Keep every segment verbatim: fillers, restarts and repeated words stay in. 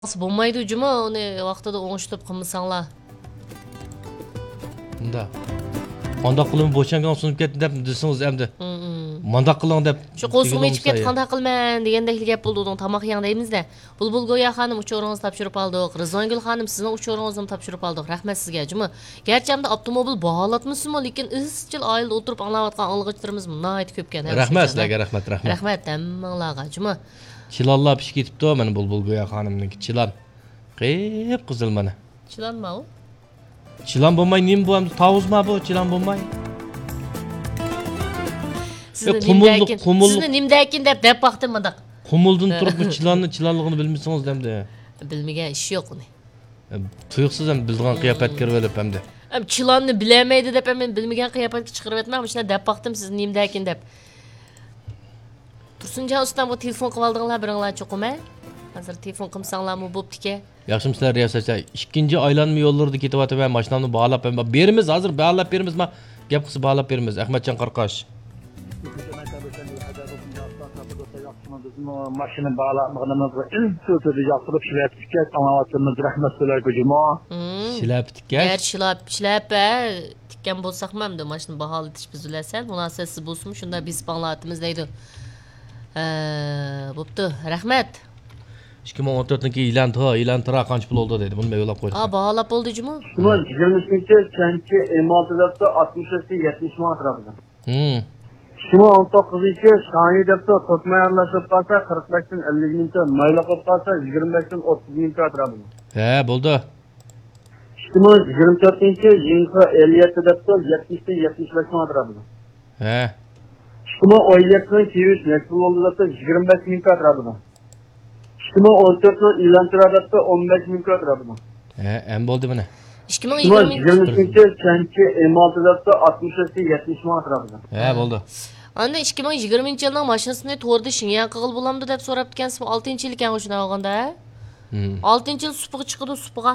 Bo'lmaydi juma uni vaqtida o'ngishtirib qilmasanglar. Bunda. Qanday qilib bo'shangan sunib ketdi deb desingiz endi. Manda qiling deb. Shu qo'shiqni ichib ketib qanday qilman degandek gap bo'ldi. O'zing tomoq yeng deymizda. Bulbul Go'ya xonim uchoringizni topshirib oldik. Rizvongul xonim sizni uchoringizni topshirib oldik. Rahmat sizga juma. Garchi hamda avtomobil baholatmisizmi, lekin izchil oilada o'tirib anglayotgan anglig'ichlarimiz nihoyat ko'p ekan. Rahmat sizlarga, rahmat, rahmat. Rahmat hammanglarga juma. Chilonlar pishib ketibdi mana Bulbul Go'ya xonimniki. Chilon. Qip qizil mana. Chilonmi u? Chilon bo'lmay nim bu ham tovuzma bu, chilon bo'lmay. Sizni nimdakin, sizni nimdakin deb deb vaqtim mendaq. Qumuldan turib bu chilonni, chilonligini bilmaysiz hamda. Bilmagan ish yo'q uni. Tuyuqsiz ham bilgan qiyofat kirib olib hamda. Ham chilonni bilmaydi deb men bilmagan qiyofatga chiqarib aytmam, shuna deb vaqtim sizni nimdakin deb. Tursunjon ustam bu telefon qilib oldinglar biringlar cho'qima. Hozir telefon qilsanglarmi bo'pti-ki? Yaxshimi sizlar riyosatchi? Ikkinchi aylanma yo'llarda ketyapman, mashinamni bog'lab beramiz, hozir bog'lab beramiz, men gap qilsa bog'lab beramiz. Ahmadjon Qarqosh. Mashina bog'lamag'inimizga ilk-so'zida yoqtirib shilaptikka sanoatimiz rahmat so'larga juma. Shilaptikka? Agar shilap, shilapa tikkan bo'lsak ham da mashina baholatish biz bilasan, munosabsiz bo'lsin, shunda biz bog'latimiz deydi. Bo'pti, rahmat. ikki ming o'n to'rtinchi ilan to, ilan tira qancha pul oldi dedi. Buni men yo'lab qo'ydim. Ha, baholab bo'ldi juma. Shuni yigirma uchinchi chanchi M olti daftar oltmish yetmish ming atrofida. Hmm. Shuni o'n to'qqizinchi shani daftar totmay aralashib qolsa qirq besh dan ellik ming ta, mayli qilib qolsa yigirma besh dan o'ttiz ming ta atrofida. Ha, bo'ldi. Shuni yigirma to'rtinchi yilgi ellik yetti daftar yetmish dan yetmish besh ming atrofida. Ha. Shuni oylikdan keyish nasib bo'ldi daftar yigirma besh ming ta atrofida. Shuni o'n to'rt ilan turadapta o'n besh ming atrofida. Ha, ham bo'ldi mana. ikki ming yigirma uchinchi chanchi M olti daftar oltmish yetmish ming atrofida. Ha, bo'ldi. Anda ikki ming yigirmanchi yilning mashinasini to'rda shingan qilib bo'lamdi deb so'rab ekansiz. oltinchi yil ekan o'shuna olganda. Hmm. oltinchi yil supig'i chiqdi, supig'a.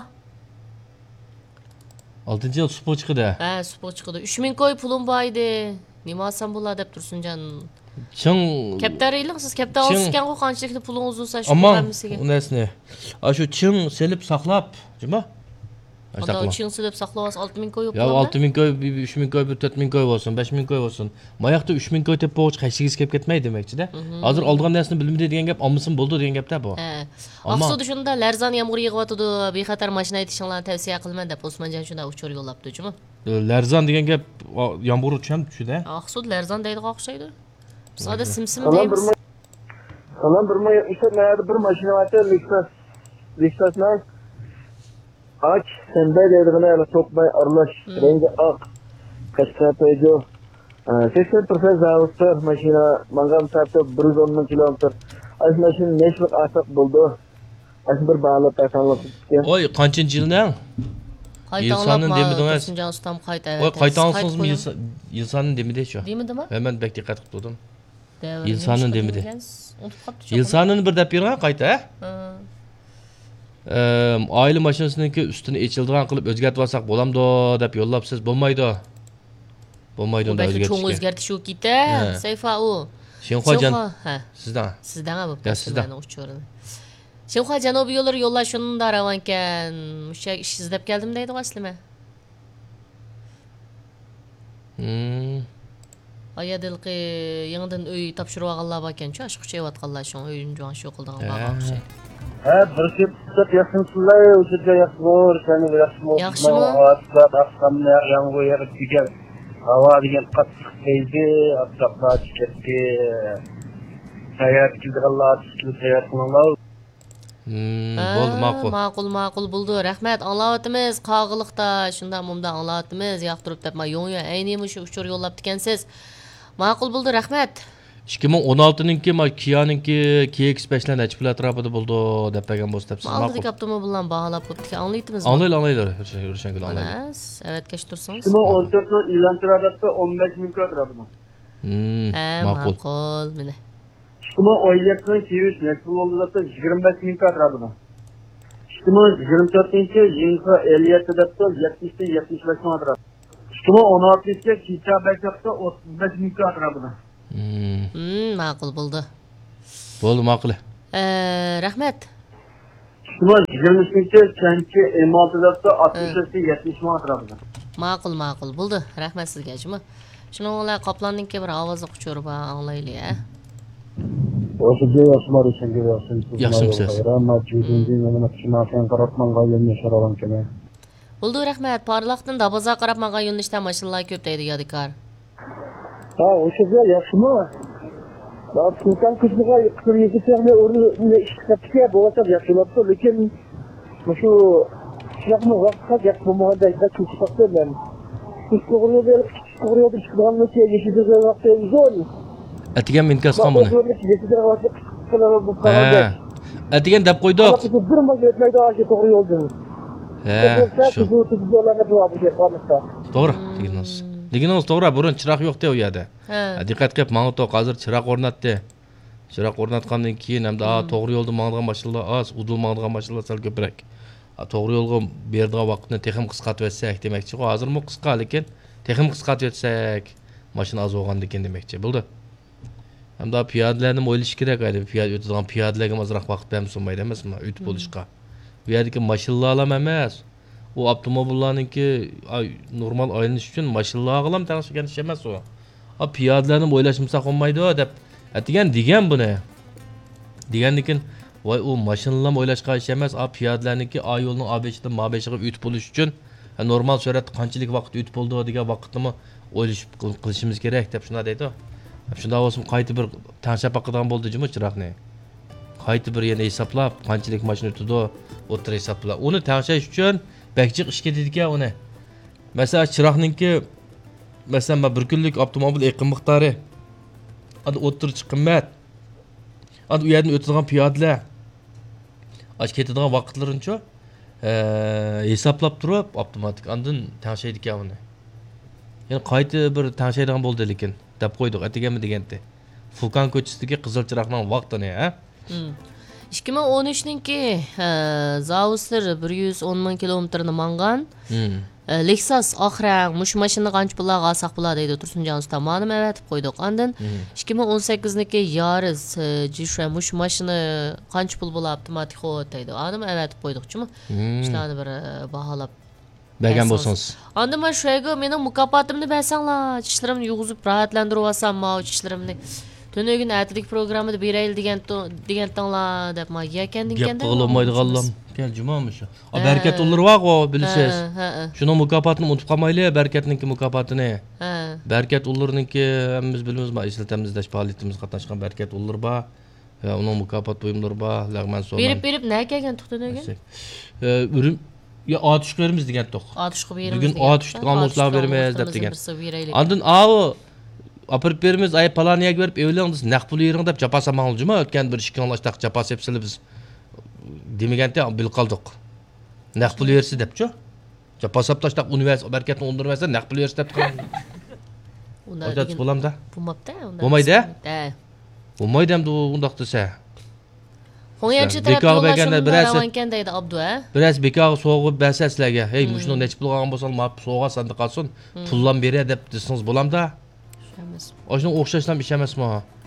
oltinchi yil supig'i chiqdi. Ha, supig'i chiqdi. uch ming koy pulim bor edi. Nima olsam bo'ladi deb Tursunjon. Ching Kaptaraylik siz kaptar olsizkan-ku qanchalik pulingiz bo'lsa shu qilamiz. Unasini. A shu ching selib saqlab, juma. Unda ching selib saqlab olti ming koy yo'q. Ya olti ming koy, uch ming koy, to'rt ming koy bo'lsin, besh ming koy bo'lsin. Mayaqda uch ming koy deb bo'g'ich qaysiz kelib ketmaydi demakchi-da. Hozir oldigan narsani bilmaydi degan gap, olmasin bo'ldi degan gapda bu. Ha. Aqsoda shunda Larzon yomg'ir yig'yotdi, bexatar mashina aytishinglarni tavsiya qilman deb Osmonjon shunda uchur yo'labdi, juma. Larzon degan gap yomg'ir uchun tushdi-da. Aqsod Larzon deydigan o'xshaydi. Bizda simsim deymiz. Qalan bir ming yetmish bir mashina var, Lexus. Lexus'dan aç, sende deydiğine yana sokmay aralaş, rengi ak, kaçta peyco. seksen prosent zavutlar mashina, mangam tartı bir yüz on ming kilometr. Az mashina neçlik artık buldu. Az bir bağlı persanlık tutken. Oy, qanchinchi yildan? Yilsanın demidin az? Tursunjon ustam qayta. Oy, qayta alsınızmı yilsanın demidi şu? Demidimi? Hemen bek diqqat qilib turdim. Yilsanın demidi. Yilsanın bir deb bergan qayta, ha? Eee, oila mashinasininki ustini echildigan qilib o'zgartib olsak bo'lamdi deb yo'llabsiz, bo'lmaydi. Bo'lmaydi unda o'zgartish. Cho'ng o'zgartish yo'q keta, sayfa u. Shenxo'jan. Ha. Sizdan. Sizdan bu. Sizdan. Shenxo janubiy yo'llar yo'llash shunda ravan ekan. O'sha ish izlab keldim deydi aslima. Hmm. Ayadilqi yangidan uy topshirib olganlar bor ekan-ku, ash quchayotganlar shu uyni jo'n shu qildiganlar o'xshaydi. Ha, bir kep tutup yaxşımsınlar, uçurca yaxşımır, seni yaxşımır. Yaxşımı? Atlar, aslanlar, yango yarıp gider. Hava degen qattiq deydi, atlar çıketdi. Sayat kildiğinlar, sayat kılınlar. Hmm, bo'ldi, ma'qul. Ma'qul, ma'qul bo'ldi. Rahmat, anglayotimiz, qog'iliqda, shunda mumda anglayotimiz, yoqtirib deb, men yo'ng aynimi shu uchur yo'llab ekansiz. Ma'qul bo'ldi, rahmat. ikki ming o'n oltinchi ma Kia'ninki K X besh lar necha pul atrofida bo'ldi deb bergan bo'lsa siz ma'qul. Ma'qul avtomobildan baholab qo'ydik. Anglaydingizmi? Anglaylar, anglaylar. O'shanga anglaylar. Evet, kaç tursangiz? Shuni o'n to'rt ilan turadapta o'n besh ming atrofida. Hmm, ma'qul. Ma'qul, mana. Shuni oylikdan keyish nasib bo'ldi dapta yigirma besh ming atrofida. Shuni yigirma to'rtinchi yilgi ellik yetti dapta yetmish dan yetmish besh ming atrofida. Shuni o'n oltinchi kecha bekatda o'ttiz besh ming atrofida. Hmm, ma'qul bo'ldi. Bo'ldi, ma'qul. Ee, rahmat. Şuna yigirma uchinchi Chanchi M olti'da altmış yetmish ming atrofida. Ma'qul, ma'qul. Bo'ldi. Rahmat sizga, jimi. Shuninglar qoplandinki bir ovozli quchurib anglaylik, a. O'sha yoshlar uchun yo'lsin. Yaxshimisiz? Rahmat, juda meni tushunarsan qaratmanga yo'lni so'ragan kema. Bo'ldi, rahmat. Parlaqdan Dabaza qarab menga yo'nalishda mashinalar ko'p deydi Yodikar. Ha, o'sha yaxshimi? Bak, Sultan kızlığa kızın yetişlerine orada iştirakçıya boğazlar yapıyorlar. Lakin şu silahını vakit yapmamaya da da çok farklı ben. Kuskoruyor böyle kuskoruyor bir çıkan nasıl yeşildir vakti zor. Atigan minkas qamını. Yeşildir vakti kuskoruyor bu kadar. Atigan deb qo'ydik. Bir mal etmeydi ağacı doğru yoldu. Ha, shu. Bu tuzlarına cevap vermişler. To'g'ri, degingiz. Degingiz to'g'ri, burun chiroq yo'q-da u yerda. Ha. Diqqat qilib, mana to hozir chiroq o'rnatdi. Chiroq o'rnatgandan keyin hamda to'g'ri yo'lda mang'an mashinalar oz, udul mang'an mashinalar sal ko'proq. To'g'ri yo'lga berdigan vaqtni texim qisqartib etsak demakchi. Hozirmi qisqa, lekin texim qisqartib etsak mashina oz bo'lgandan keyin demakchi. Bo'ldi. Hamda piyodalarni o'ylash kerak edi. Piyoda o'tadigan piyodalarga ozroq vaqt berib sunmaydi emasmi? O'tib bo'lishga. Bu yerdagi mashinalar ham emas. O avtomobillarningki normal aylanish uchun mashinalar qilam taqishgan ish emas u. A piyodalarni o'ylashimsa qolmaydi deb aytgan degan buni. Degandikin voy u mashinalar o'ylashga ish emas, a piyodalarningki a yo'lning A besh dan M besh ga o'tib bo'lish uchun normal suratda qanchalik vaqt o'tib bo'ldi degan vaqtni o'ylashib qilishimiz kerak deb shuna deydi. Shunda o'zim qayta bir tanshab aqdan bo'ldi jimi chiroqni. Qayta bir yana hisoblab qanchalik mashina o'tdi, o'tir hisoblab. Uni tanshash uchun Bekçik iş ketdi uni. Mesela chiroqninki mesela bir kunlik avtomobil eqim miqdori. Ad o'tirish qimmat. Ad u yerdan o'tadigan piyodalar. Ash ketadigan vaqtlarincha hisoblab turib avtomatik andin tanshaydi ekan uni. Ya'ni qayta bir tanshaydigan bo'ldi lekin deb qo'ydik. Ataganmi deganda. Fulkan ko'chasidagi qizil chiroqning vaqtini, ha? ikki ming o'n uchninki Zausler bir yuz o'n ming kilometrni mangan. Lexus oxirang mush mashina qancha pulga olsak bo'ladi deydi Tursunjon usta. Ma'lum evatib qo'ydik. Ondan ikki ming o'n sakkizniki Yaris jisha mush mashina qancha pul bo'ladi avtomatik xot deydi. Ma'lum evatib qo'ydik-chimi? Ishlarni bir baholab bergan bo'lsangiz. Ondan men shu yerga mening mukofotimni bersanglar, ishlarimni yug'izib rohatlantirib olsam, ma ishlarimni Tönögün ertelik programı bireyli diyen diyen tanla dep ma yekendin kende. Gap qilolmaydiganlar. Gel jumamış. A berkat olur var o bilsiz. Şunu mukopatını unutup qalmayli, berkatninki mukopatini. Berkat ullarninki hemmimiz bilamiz ma ishlatamizda faoliyatimiz qatnashgan berkat ullar ba. Onun mukopot buyumlari ba, lag'man so'man. Berib berib ne kelgan Tönögün? Ürün ya atışlarımız degan to'q. Atışqı berimiz. Bugun atışqa amoslar bermez dep degan. Andın ağı Apırıp berimiz ay palaniye görüp evlendiniz naq pul yering deb japa samanlıcıma ötken bir şikanlaştaq japa sepsili biz demegende bil qaldık. Naq pul yersi depço. Japa saptaştaq universitet berkatni undurmasa naq pul yersi dep qalgan. Onda bulamda. Bulmapta onda. Bulmayda? Da. Bulmayda ham undaqda sa. Qo'yanchi tarafdan berganda biraz ravankan deydi Abdu ha. Biraz bekor so'g'ib bersa sizlarga, "Hey, mushuni nechta pul olgan bo'lsam, ma so'g'a sanda qolsin, pullan beray" deb desangiz bo'lamda. Oşun o'xshashdan ish emasmi?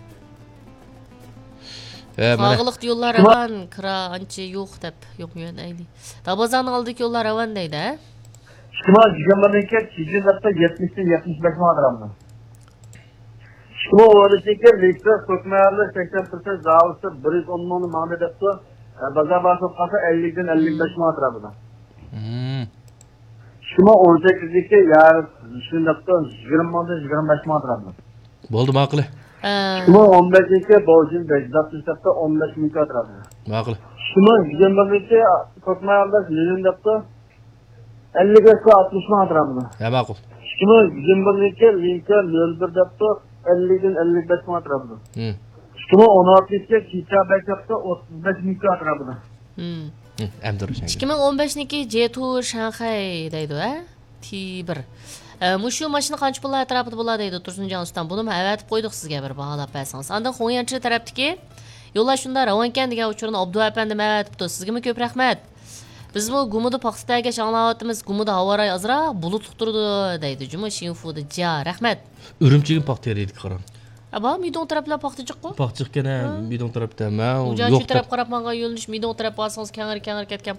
Qag'iliq yo'llar ravan, kira ancha yo'q deb yo'qman ayli. Dabozani oldiki yo'llar ravan deydi, ha? Shima jigamlarniki yetmish dan yetmish besh ming gramda. Shima o'rnatgan Lexus ko'kmayarli sakson prosent zavodi bir yuz o'n ming mangda debdi. Bozor bosib qolsa ellik dan ellik besh ming gramda. Hmm. Shima o'n sakkizniki yarım shundaqda yigirma ming dan yigirma besh ming gramda. Bo'ldi, ma'qul. Shima o'n beshniki Bojin Bejdapda o'n besh ming gramda. Ma'qul. Shima yigirmaniki ko'kmayarli Lendapda ellik besh dan oltmish ming gramda. Ha, ma'qul. Shima yigirmaniki Lincoln nol bir debdi ellik dan ellik besh ming gramda. Hmm. Shima o'n oltinchi Kicha Bejdapda o'ttiz besh ming gramda. Hmm. ikki ming o'n beshniki Jetur Shanxay deydi, ha? T bir. Mushu mashina qancha pullar atrofida bo'ladi deydi Tursunjon ustam. Buni men avatib qo'ydik sizga bir baholab bersangiz. Andan Qo'yanchi tarafdagi yo'llar shunda ravankan degan uchurni Abdu apandim avatibdi. Sizga ko'p rahmat. Biz bu Gumuda paxtaga shanglayapmiz. Gumuda havoray azroq bulutliq turdi deydi. Juma Shinfuda ja rahmat. Urumchiga paxta yerdik qaram. Aba midon taraflar paxtachiqqa. Paxchiq kana bidon tarafda. Men Uca yo'q şu taraf qarab manga yo'lnish midon taraf olsangiz kengir kengir ketgan